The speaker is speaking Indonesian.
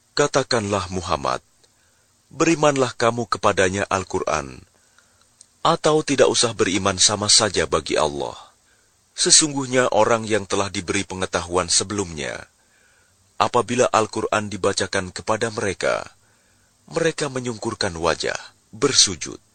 Katakanlah Muhammad, berimanlah kamu kepadanya Al-Quran, atau tidak usah beriman sama saja bagi Allah. Sesungguhnya orang yang telah diberi pengetahuan sebelumnya, apabila Al-Quran dibacakan kepada mereka, mereka menyungkurkan wajah, bersujud.